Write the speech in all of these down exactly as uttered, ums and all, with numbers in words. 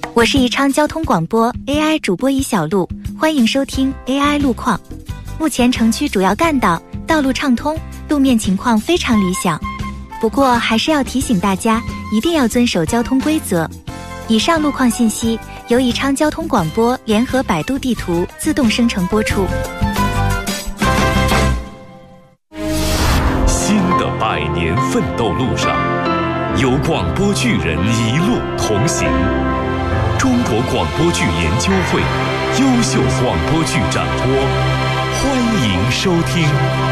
我是宜昌交通广播 A I 主播宜小璐，欢迎收听 A I 路况。目前城区主要干道道路畅通，路面情况非常理想。不过还是要提醒大家，一定要遵守交通规则。以上路况信息由宜昌交通广播联合百度地图自动生成播出。 新的百年奋斗路上，有广播剧人一路同行。中国广播剧研究会优秀广播剧展播，欢迎收听。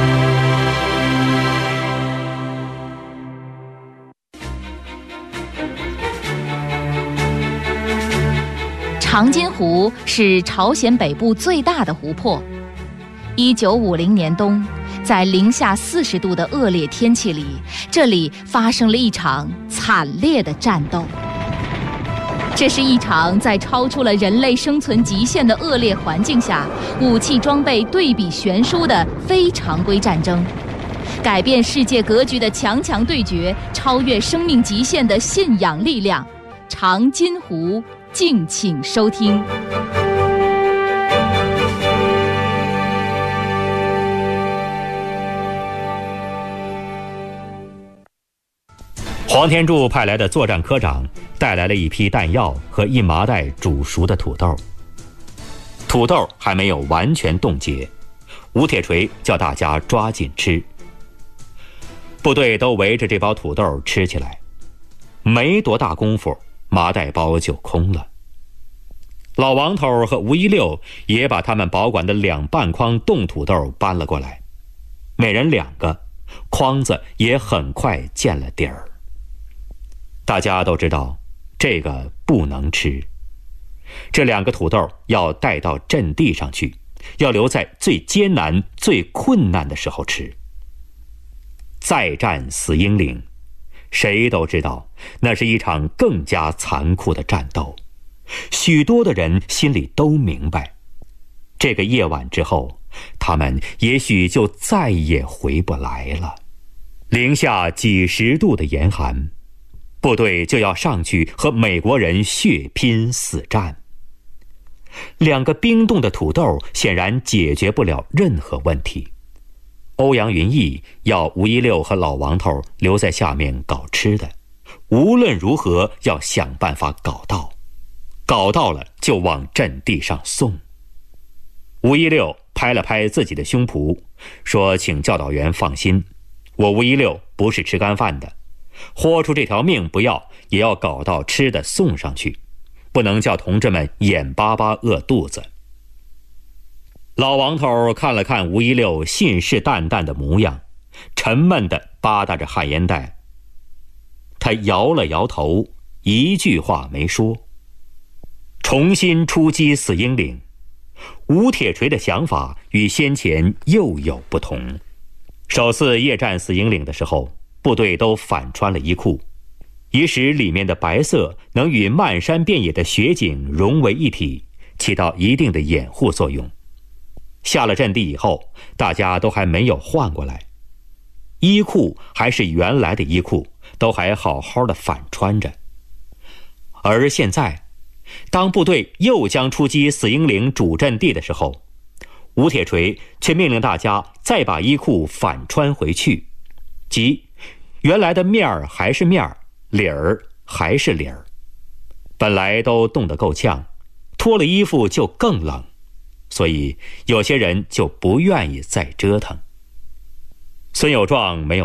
长津湖是朝鲜北部最大的湖泊。一九五零年冬，在零下四十度的恶劣天气里，这里发生了一场惨烈的战斗。这是一场在超出了人类生存极限的恶劣环境下，武器装备对比悬殊的非常规战争，改变世界格局的强强对决，超越生命极限的信仰力量。长津湖，敬请收听。 黄天柱派来的作战科长带来了一批弹药和一麻袋煮熟的土豆。土豆还没有完全冻结，吴铁锤叫大家抓紧吃。部队都围着这包土豆吃起来，没多大功夫，麻袋包就空了。老王头和吴一六也把他们保管的两半筐冻土豆搬了过来，每人两个，筐子也很快见了底儿。大家都知道这个不能吃，这两个土豆要带到阵地上去，要留在最艰难最困难的时候吃。再战死英岭，谁都知道那是一场更加残酷的战斗。许多的人心里都明白，这个夜晚之后，他们也许就再也回不来了。零下几十度的严寒，部队就要上去和美国人血拼死战。两个冰冻的土豆显然解决不了任何问题。欧阳云逸要吴一六和老王头留在下面搞吃的，无论如何要想办法搞到，搞到了就往阵地上送。吴一六拍了拍自己的胸脯，说：“请教导员放心，我吴一六不是吃干饭的，豁出这条命不要，也要搞到吃的送上去，不能叫同志们眼巴巴饿肚子。”老王头看了看吴一六信誓旦旦的模样，沉闷地吧嗒着旱烟袋，他摇了摇头，一句话没说。重新出击死英岭，吴铁锤的想法与先前又有不同。首次夜战死英岭的时候，部队都反穿了衣裤，以使里面的白色能与漫山遍野的雪景融为一体，起到一定的掩护作用。下了阵地以后，大家都还没有换过来，衣裤还是原来的衣裤，都还好好的反穿着。而现在，当部队又将出击死英岭主阵地的时候，吴铁锤却命令大家再把衣裤反穿回去，即原来的面儿还是面儿，理儿还是理儿。本来都冻得够呛，脱了衣服就更冷，所以有些人就不愿意再折腾。孙有壮没有